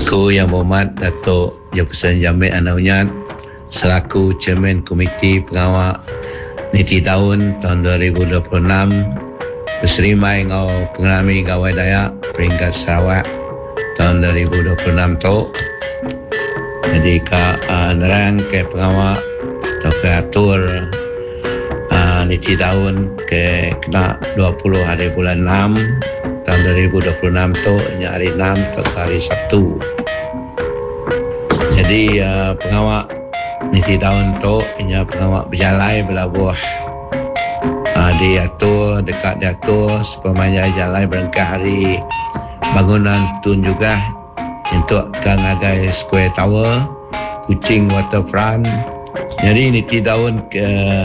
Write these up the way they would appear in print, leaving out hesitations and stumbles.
Aku Yang Berhormat Datuk Jefferson Jamil Anaunyat selaku Chairman Komiti Pengawal Niti Tahun 2026 berserimai ngau pengalami gawai Dayak peringkat Sarawak tahun 2026 tu. Jadi nerang ke pengawal atau ke atur Niti Tahun ke kena 20 hari bulan 6 tahun 2026 tu, hari 6 atau hari Sabtu. Jadi pengawal Niti Tahun tu pengawal berjalai belabuh diatur, dekat diatur supaya jalan berengkah hari bangunan tun juga untuk Kangagai Square Tower, Kuching Waterfront. Jadi Niti Tahun ke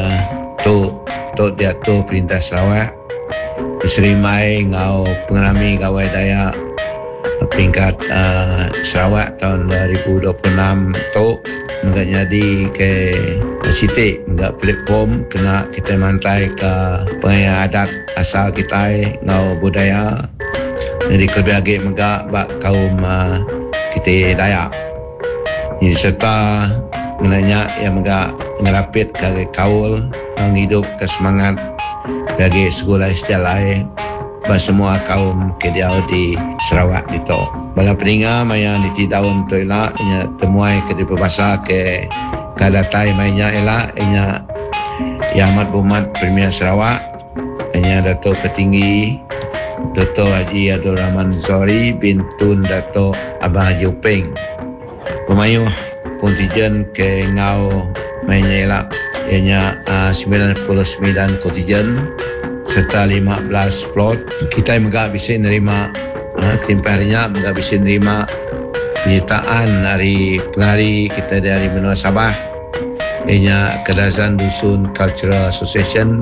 tu diatur Perintah Sarawak diserimai ngau pengalami gawai Dayak peringkat Sarawak tahun 2026 tu menggak jadi ke sitik menggak platform kena kita mantai ke pengaya adat asal kita ngau budaya. Jadi kelebih lagi menggak bak kaum kita Dayak. Jadi serta menanya yang menggak ngerapit ke kaul menghidup ke semangat bagi sekolah sejalai bagi semua kaum kediau di Sarawak itu. Bala peninga maya Niti Tahun tu elak nya temuai ke di berbahasa ke kadatai mainnya elak nya Yang Amat Berhormat Premier Sarawak nya Datuk Petinggi Dr. Haji Abdul Rahman Zori bin Tun Datuk Abang Haji Upeng. Pemayuh kontijen ke ngau mainnya elak ianya 99 kontijen serta 15 plot. Kita juga bisa nerima ketimpah harinya juga bisa nerima penyertaan dari pengari kita dari benua Sabah ianya Kedazan Dusun Cultural Association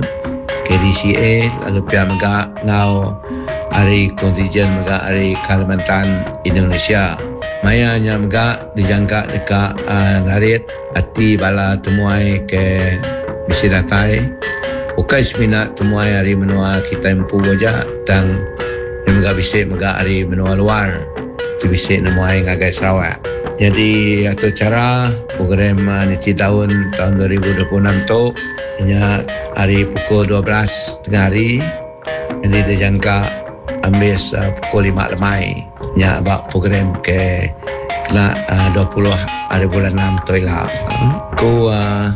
KDCA, lalu pihak juga ngau hari kontijen juga hari Kalimantan Indonesia. Maya nya juga dijangka dekat narit hati bala temuai ke bisi datai bukan seminat temuai hari menua kita empu aja dan juga bisa juga hari menua luar tu bisa nemuai ngagai Sarawak. Jadi atau cara program Niti Tahun 2026 tu nya hari pukul 12 tengah hari. Jadi dijangka ambil pukul 5 lemai nya bak program ke kena 20 hari bulan 6 tu lah. Ku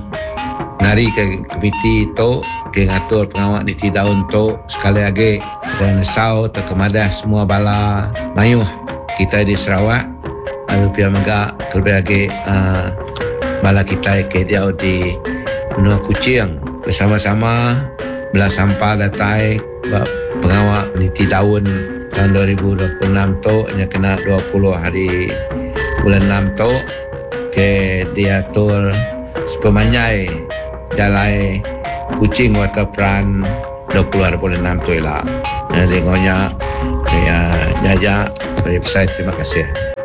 ngari ke komiti tu ke ngatur pengawal Niti Tahun tu sekali lagi dan sau terkemadah semua bala mayuh kita di Sarawak, lalu pihak megak terlebih lagi bala kita ke dia di benua Kuching bersama-sama belah sampah datai pengawal Niti Tahun tahun 2026 tu nya kena 20 hari bulan 6 tu ke diatur sepemanyai jalai Kuching Waterfront 20 hari bulan 6 tu lah. Jadi ngonya ya jajak dari website. Terima kasih.